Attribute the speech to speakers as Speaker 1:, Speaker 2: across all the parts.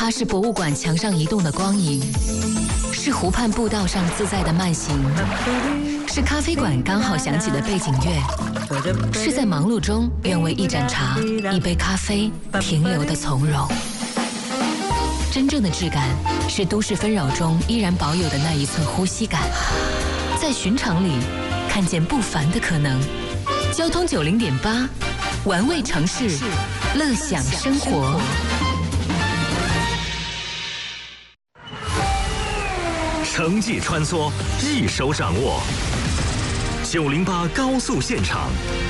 Speaker 1: 它是博物馆墙上移动的光影，是湖畔步道上自在的慢行，是咖啡馆刚好响起的背景乐，是在忙碌中愿为一盏茶、一杯咖啡停留的从容。真正的质感是都市纷扰中依然保有的那一寸呼吸感，在寻常里看见不凡的可能。交通90.8，玩味城市，乐享生活。
Speaker 2: 城际穿梭，一手掌握。908高速现场。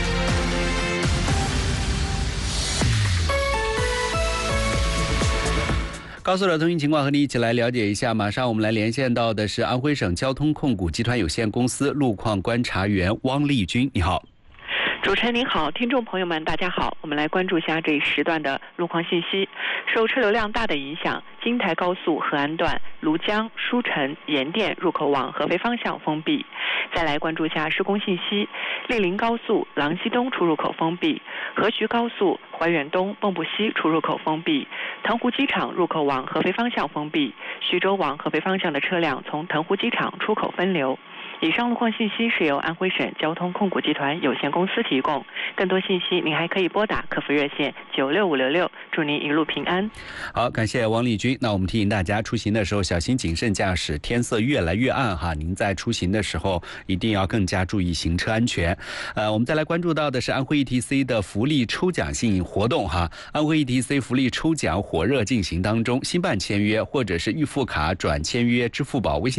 Speaker 3: 高速的通行情况和你一起来了解一下。马上我们来连线到的是安徽省交通控股集团有限公司路况观察员汪丽君，你好。
Speaker 4: 主持人您好，听众朋友们大家好，我们来关注一下这一时段的路况信息。受车流量大的影响，京台高速河安段庐江、舒城、盐店入口往合肥方向封闭。再来关注一下施工信息，莅林高速郎西东出入口封闭，河徐高速怀远东、蚌埠西出入口封闭，腾湖机场入口往合肥方向封闭，徐州往合肥方向的车辆从腾湖机场出口分流。以上路况信息是由安徽省交通控股集团有限公司提供，更多信息您还可以拨打客服热线96566，祝您一路平安。
Speaker 3: 好，感谢汪丽君。那我们提醒大家，出行的时候小心谨慎驾驶，天色越来越暗哈，您在出行的时候一定要更加注意行车安全。我们再来关注到的是安徽 ETC 的福利抽奖性活动哈。安徽 ETC 福利抽奖火热进行当中，新办签约或者是预付卡转签约支付宝微信